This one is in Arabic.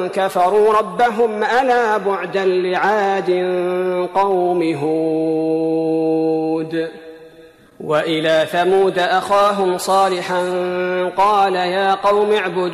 كفروا ربهم ألا بعدا لعاد قوم هود. وإلى ثمود أخاهم صالحا قال يا قوم اعبدوا